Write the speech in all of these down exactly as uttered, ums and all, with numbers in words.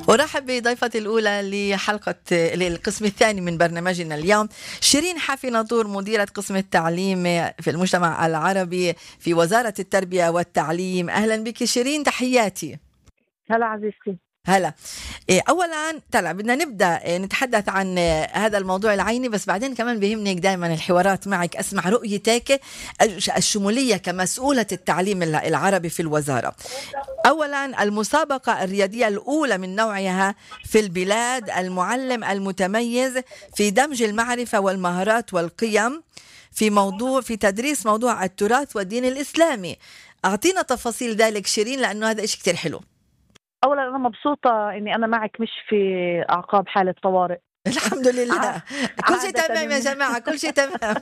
أرحب بضيفتي الأولى لحلقة للقسم الثاني من برنامجنا اليوم، شيرين حافي ناطور، مديرة قسم التعليم في المجتمع العربي في وزارة التربية والتعليم. أهلا بك شيرين، تحياتي. هلا عزيزتي. هلا. أولا طلع بدنا نبدأ نتحدث عن هذا الموضوع العيني، بس بعدين كمان بيهمني دائما الحوارات معك، أسمع رؤيتك الشمولية كمسؤولة التعليم العربي في الوزارة. أولا، المسابقة الرياضية الأولى من نوعها في البلاد، المعلم المتميز في دمج المعرفة والمهارات والقيم في موضوع في تدريس موضوع التراث والدين الإسلامي. أعطينا تفاصيل ذلك شيرين، لأنه هذا إشي كتير حلو. أولا أنا مبسوطة إني أنا معك مش في أعقاب حالة طوارئ. الحمد لله، كل شيء تمام يا جماعة، كل شيء تمام.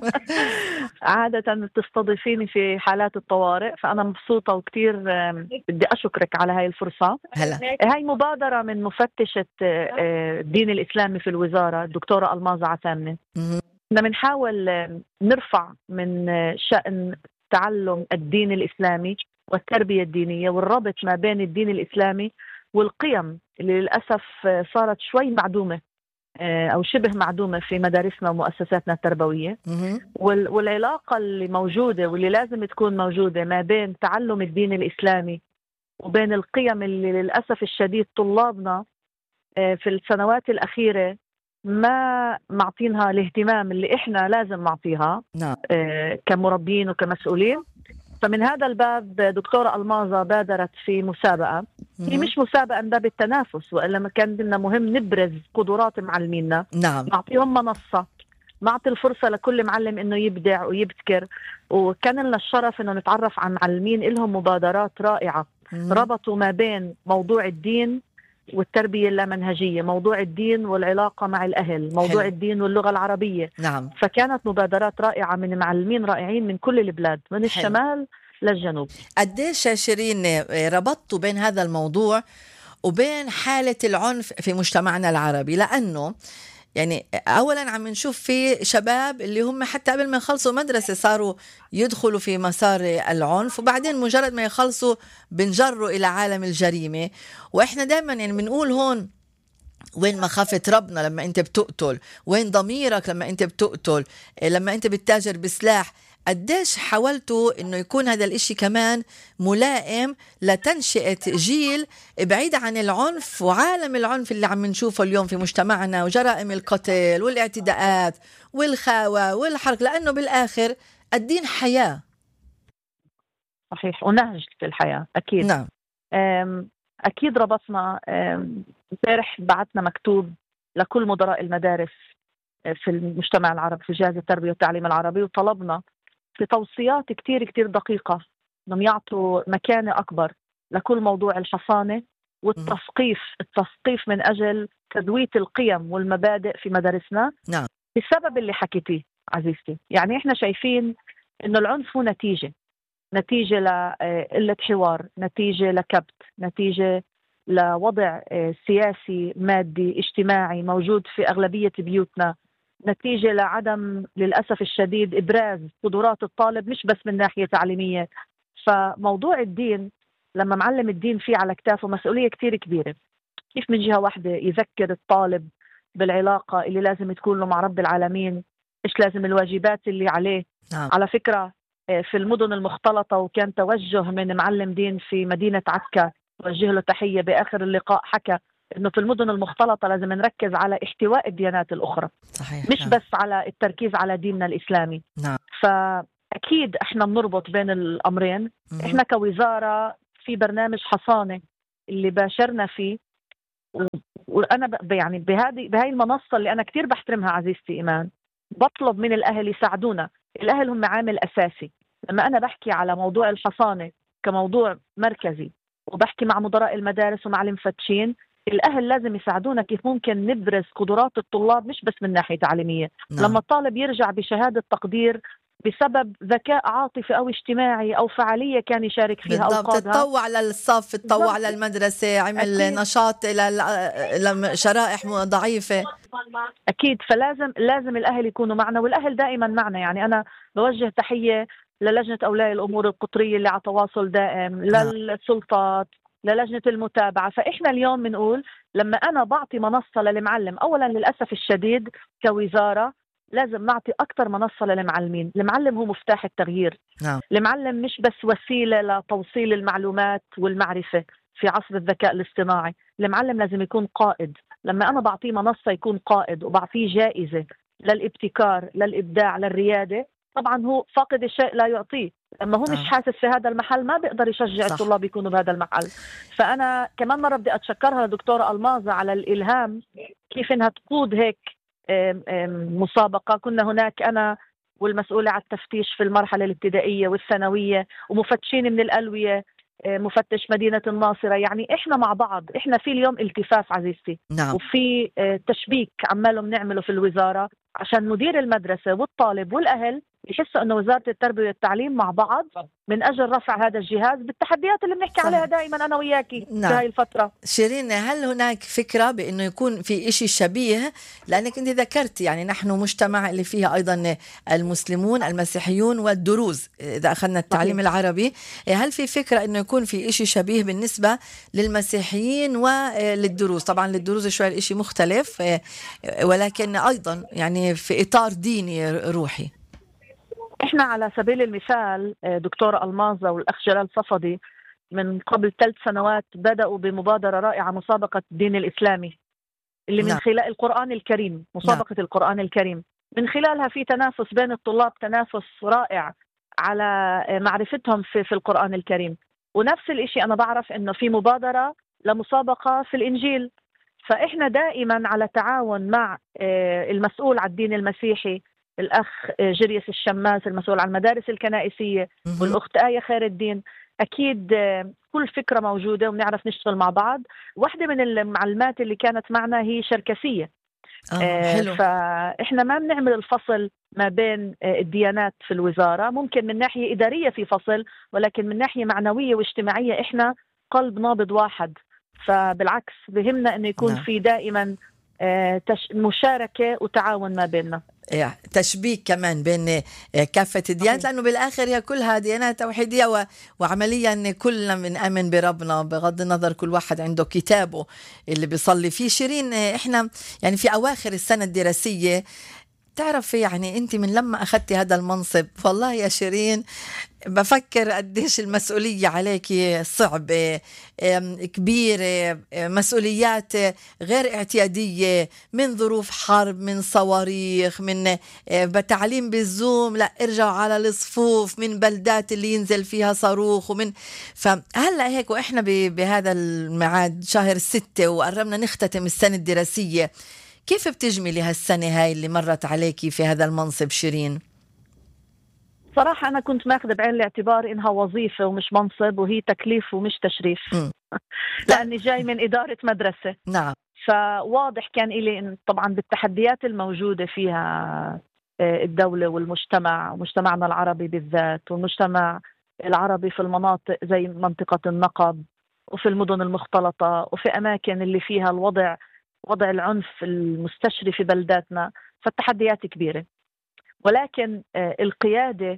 عادة بتستضيفيني في حالات الطوارئ، فأنا مبسوطة وكتير بدي أشكرك على هاي الفرصة. هلا. هاي مبادرة من مفتشة الدين الإسلامي في الوزارة الدكتورة ألماظة عثامنة. بدنا بنحاول نرفع من شأن تعلم الدين الإسلامي والتربية الدينية والربط ما بين الدين الإسلامي والقيم اللي للأسف صارت شوي معدومة أو شبه معدومة في مدارسنا ومؤسساتنا التربوية، والعلاقة اللي موجودة واللي لازم تكون موجودة ما بين تعلم الدين الإسلامي وبين القيم اللي للأسف الشديد طلابنا في السنوات الأخيرة ما معطينها الاهتمام اللي إحنا لازم نعطيها كمربين وكمسؤولين. فمن هذا الباب دكتورة ألماظة بادرت في مسابقة، هي مش مسابقة من باب التنافس، وإلا ما كان لنا مهم نبرز قدرات معلمينا. نعم. نعطيهم منصة، نعطي الفرصة لكل معلم إنه يبدع ويبتكر، وكان لنا الشرف إنه نتعرف عن معلمين إلهم مبادرات رائعة مم. ربطوا ما بين موضوع الدين والتربية اللامنهجية، موضوع الدين والعلاقة مع الأهل، موضوع حلو. الدين واللغة العربية. نعم. فكانت مبادرات رائعة من معلمين رائعين من كل البلاد، من حلو. الشمال للجنوب. قديش يا شيرين ربطتوا بين هذا الموضوع وبين حالة العنف في مجتمعنا العربي؟ لأنه يعني أولا عم نشوف في شباب اللي هم حتى قبل ما يخلصوا مدرسة صاروا يدخلوا في مسار العنف، وبعدين مجرد ما يخلصوا بنجروا إلى عالم الجريمة. وإحنا دائما يعني بنقول هون وين مخافة ربنا لما أنت بتقتل؟ وين ضميرك لما أنت بتقتل؟ لما أنت بتتاجر بسلاح؟ قديش حاولتوا إنه يكون هذا الإشي كمان ملائم لتنشئة جيل بعيد عن العنف وعالم العنف اللي عم نشوفه اليوم في مجتمعنا، وجرائم القتل والاعتداءات والخاوة والحرق، لأنه بالآخر الدين حياة. صحيح، ونهج في الحياة أكيد. نعم. أكيد ربطنا. امبارح بعتنا مكتوب لكل مدراء المدارس في المجتمع العربي في جهاز التربية والتعليم العربي، وطلبنا في توصيات كتير كتير دقيقة انهم يعطوا مكانة أكبر لكل موضوع الحصانة والتثقيف، التثقيف من أجل تذوية القيم والمبادئ في مدارسنا. نعم. بسبب اللي حكيتيه عزيزتي، يعني إحنا شايفين إنه العنف هو نتيجة نتيجة لقلة حوار، نتيجة لكبت، نتيجة لوضع سياسي مادي اجتماعي موجود في أغلبية بيوتنا، نتيجة لعدم للأسف الشديد إبراز قدرات الطالب مش بس من ناحية تعليمية. فموضوع الدين لما معلم الدين فيه على كتافه مسؤولية كتير كبيرة. كيف من جهة واحدة يذكر الطالب بالعلاقة اللي لازم تكون له مع رب العالمين، إيش لازم الواجبات اللي عليه. نعم. على فكرة في المدن المختلطة، وكان توجه من معلم دين في مدينة عكا وجه له تحية بآخر اللقاء، حكى إنه في المدن المختلطة لازم نركز على احتواء الديانات الأخرى. صحيح. مش نعم. بس على التركيز على ديننا الإسلامي. نعم. فأكيد إحنا بنربط بين الأمرين. م- إحنا كوزارة في برنامج حصانة اللي باشرنا فيه، وأنا ب... يعني بهذه بهاي المنصة اللي أنا كتير بحترمها عزيزتي إيمان، بطلب من الأهل يساعدونا. الأهل هم عامل أساسي. لما أنا بحكي على موضوع الحصانة كموضوع مركزي وبحكي مع مدراء المدارس ومع المفتشين، الأهل لازم يساعدونا كيف ممكن نبرز قدرات الطلاب مش بس من ناحية تعليمية. نعم. لما الطالب يرجع بشهادة تقدير بسبب ذكاء عاطفي أو اجتماعي أو فعالية كان يشارك فيها أو قادها، تطوع للصف، تطوع للمدرسة، عمل أكيد. نشاط لشرائح ضعيفة. أكيد. فلازم لازم الأهل يكونوا معنا، والأهل دائما معنا. يعني أنا بوجه تحية للجنة أولياء الأمور القطرية اللي على تواصل دائم، للسلطات للجنة المتابعة. فإحنا اليوم بنقول لما أنا بعطي منصة للمعلم، أولا للأسف الشديد كوزارة لازم نعطي أكثر منصة للمعلمين. المعلم هو مفتاح التغيير. نعم. المعلم مش بس وسيلة لتوصيل المعلومات والمعرفة في عصر الذكاء الاصطناعي. المعلم لازم يكون قائد. لما أنا بعطيه منصة يكون قائد وبعطيه جائزة للابتكار للإبداع للريادة، طبعا هو فاقد الشيء لا يعطيه. لما هو آه. مش حاسس في هذا المحل ما بيقدر يشجع صح. الطلاب يكونوا بهذا المحل. فأنا كمان مرة بدي أتشكرها دكتورة ألماظة على الإلهام كيف إنها تقود هيك آم آم مسابقة. كنا هناك أنا والمسؤولة على التفتيش في المرحلة الابتدائية والثانوية ومفتشين من الألوية، مفتش مدينة الناصرة. يعني إحنا مع بعض، إحنا في اليوم التفاف عزيزتي. نعم. وفي تشبيك عماله بنعمله في الوزارة عشان مدير المدرسة والطالب والأهل يحسوا أنه وزارة التربية والتعليم مع بعض من أجل رفع هذا الجهاز بالتحديات اللي بنحكي عليها دائما أنا وياكي. نعم. في هاي الفترة. شيرين، هل هناك فكرة بأنه يكون في إشي شبيه؟ لأنك أنت ذكرت يعني نحن مجتمع اللي فيها أيضا المسلمون المسيحيون والدروز إذا أخذنا التعليم صحيح. العربي. هل في فكرة أنه يكون في إشي شبيه بالنسبة للمسيحيين وللدروز؟ طبعا للدروز شوية الإشي مختلف، ولكن أيضا يعني في إطار ديني روحي. إحنا على سبيل المثال دكتورة ألماظة والأخ جلال صفدي من قبل ثلاث سنوات بدأوا بمبادرة رائعة، مسابقة الدين الإسلامي اللي من نعم. خلال القرآن الكريم، مسابقة نعم. القرآن الكريم. من خلالها في تنافس بين الطلاب، تنافس رائع على معرفتهم في, في القرآن الكريم. ونفس الإشي أنا بعرف إنه في مبادرة لمسابقة في الإنجيل. فإحنا دائما على تعاون مع المسؤول على الدين المسيحي الأخ جريس الشماس المسؤول عن المدارس الكنائسية والأخت آية خير الدين. أكيد كل فكرة موجودة وبنعرف نشتغل مع بعض. واحدة من المعلمات اللي كانت معنا هي شركسية. آه حلو. فإحنا ما بنعمل الفصل ما بين الديانات في الوزارة. ممكن من ناحية إدارية في فصل، ولكن من ناحية معنوية واجتماعية إحنا قلب نابض واحد. فبالعكس بهمنا أنه يكون نعم. في دائما مشاركة وتعاون ما بيننا، تشبيك كمان بين كافة الديانات، لأنه بالآخر هي كلها ديانات توحيدية، وعمليا كلنا بنآمن بربنا بغض النظر كل واحد عنده كتابه اللي بيصلي فيه. شيرين، إحنا يعني في أواخر السنة الدراسية، تعرفي يعني أنت من لما أخذتي هذا المنصب والله يا شيرين بفكر قديش المسؤولية عليك صعبة كبيرة، مسؤوليات غير اعتيادية، من ظروف حرب، من صواريخ، من بتعليم بالزوم، لا ارجعوا على الصفوف، من بلدات اللي ينزل فيها صاروخ. ومن فهلأ هيك وإحنا بهذا الميعاد شهر ستة وقربنا نختتم السنة الدراسية، كيف بتجملي هالسنة هاي اللي مرت عليكي في هذا المنصب شيرين؟ صراحة أنا كنت ماخذة بعين الاعتبار إنها وظيفة ومش منصب، وهي تكليف ومش تشريف. لأني جاي من إدارة مدرسة. نعم. فواضح كان إلي إن طبعا بالتحديات الموجودة فيها الدولة والمجتمع ومجتمعنا العربي بالذات، والمجتمع العربي في المناطق زي منطقة النقب وفي المدن المختلطة وفي أماكن اللي فيها الوضع وضع العنف المستشري في بلداتنا، فالتحديات كبيرة. ولكن القيادة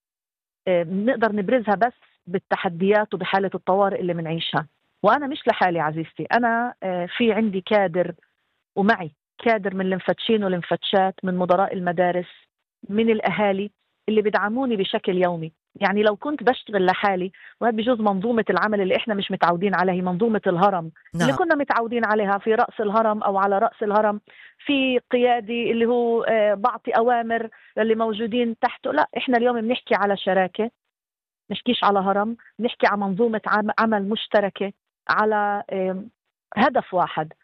نقدر نبرزها بس بالتحديات وبحالة الطوارئ اللي منعيشها. وأنا مش لحالي عزيزتي، أنا في عندي كادر، ومعي كادر من المفتشين والمفتشات، من مدراء المدارس، من الأهالي اللي بدعموني بشكل يومي. يعني لو كنت بشتغل لحالي، وهذا بجوز منظومة العمل اللي إحنا مش متعودين عليها، منظومة الهرم. نعم. اللي كنا متعودين عليها في رأس الهرم أو على رأس الهرم في قيادي اللي هو بعطي أوامر اللي موجودين تحته. لا، إحنا اليوم بنحكي على شراكة، نحكيش على هرم، نحكي على منظومة عمل مشتركة، على هدف واحد.